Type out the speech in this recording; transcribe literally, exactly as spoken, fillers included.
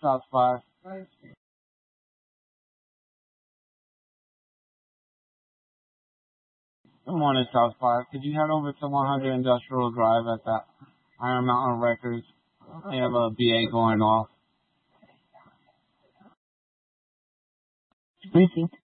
Shots fired. Good morning, Shots fired. Could you head over to one hundred Industrial Drive at the Iron Mountain Records? They have a B A going off. Briefing.